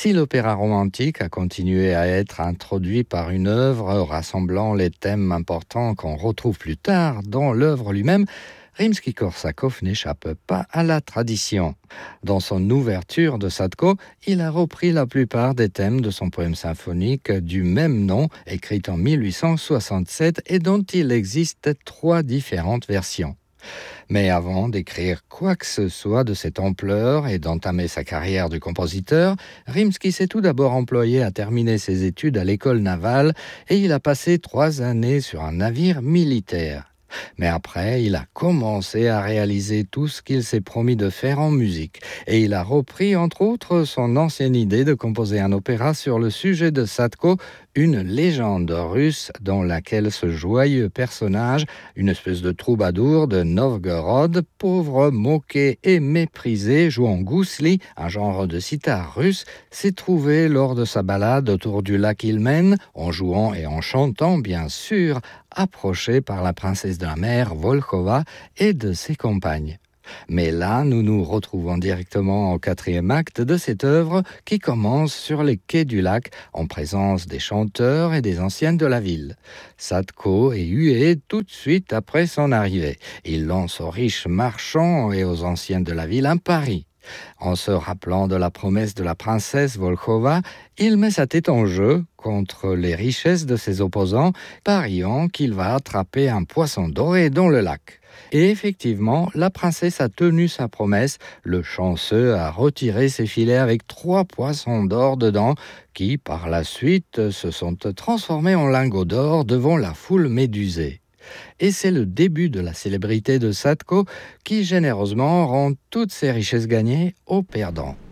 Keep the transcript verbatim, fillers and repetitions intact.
Si l'opéra romantique a continué à être introduit par une œuvre rassemblant les thèmes importants qu'on retrouve plus tard dans l'œuvre lui-même, Rimsky-Korsakov n'échappe pas à la tradition. Dans son ouverture de Sadko, il a repris la plupart des thèmes de son poème symphonique du même nom, écrit en mille huit cent soixante-sept et dont il existe trois différentes versions. Mais avant d'écrire quoi que ce soit de cette ampleur et d'entamer sa carrière de compositeur, Rimsky s'est tout d'abord employé à terminer ses études à l'école navale et il a passé trois années sur un navire militaire. Mais après, il a commencé à réaliser tout ce qu'il s'est promis de faire en musique. Et il a repris, entre autres, son ancienne idée de composer un opéra sur le sujet de Sadko, une légende russe dans laquelle ce joyeux personnage, une espèce de troubadour de Novgorod, pauvre, moqué et méprisé, jouant gousli, un genre de sitar russe, s'est trouvé lors de sa balade autour du lac Ilmen, en jouant et en chantant, bien sûr, approché par la princesse de la mer Volkhova et de ses compagnes. Mais là, nous nous retrouvons directement au quatrième acte de cette œuvre qui commence sur les quais du lac en présence des chanteurs et des anciennes de la ville. Sadko est hué tout de suite après son arrivée. Il lance aux riches marchands et aux anciennes de la ville un pari. En se rappelant de la promesse de la princesse Volkhova, il met sa tête en jeu contre les richesses de ses opposants, pariant qu'il va attraper un poisson doré dans le lac. Et effectivement, la princesse a tenu sa promesse. Le chanceux a retiré ses filets avec trois poissons d'or dedans, qui, par la suite, se sont transformés en lingots d'or devant la foule médusée. Et c'est le début de la célébrité de Sadko qui généreusement rend toutes ses richesses gagnées aux perdants.